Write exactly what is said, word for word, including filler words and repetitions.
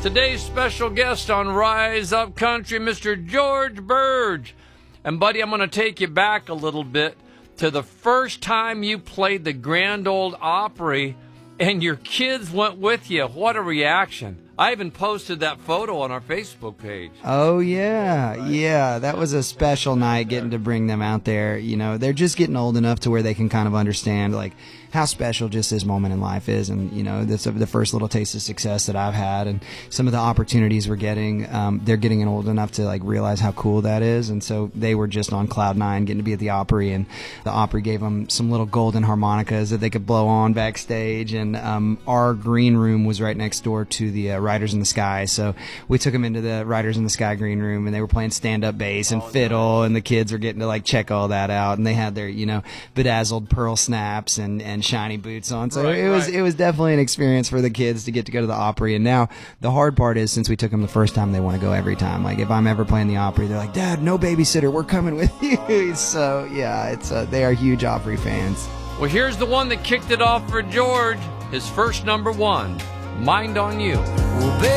Today's special guest on Rise Up Country, Mister George Burge. And, buddy, I'm going to take you back a little bit to the first time you played the Grand Ole Opry and your kids went with you. What a reaction. I even posted that photo on our Facebook page. Oh, yeah. Yeah, that was a special night getting to bring them out there. You know, they're just getting old enough to where they can kind of understand, like, how special just this moment in life is. And, you know, that's the first little taste of success that I've had. And some of the opportunities we're getting, um, they're getting old enough to, like, realize how cool that is. And so they were just on cloud nine getting to be at the Opry. And the Opry gave them some little golden harmonicas that they could blow on backstage. And um, our green room was right next door to the uh, Riders in the Sky. So we took them into the Riders in the Sky green room, and they were playing stand-up bass and fiddle, and the kids were getting to, like, check all that out. And they had their, you know, bedazzled pearl snaps and, and shiny boots on. So right, it was right. it was definitely an experience for the kids to get to go to the Opry. And now the hard part is, since we took them the first time, they want to go every time. Like, if I'm ever playing the Opry, they're like, Dad, no babysitter, we're coming with you. So yeah, it's uh, they are huge Opry fans. Well, here's the one that kicked it off for George. His first number one, Mind on You. Well,